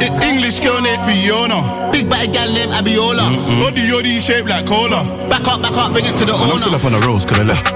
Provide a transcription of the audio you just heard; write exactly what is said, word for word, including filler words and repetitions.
I- English girl named Fiona. Big bad gal named Abiola. Body yoddy shaped like cola. Back up, back up, bring it to the Man, I'm owner. still up on the roast, cause I left.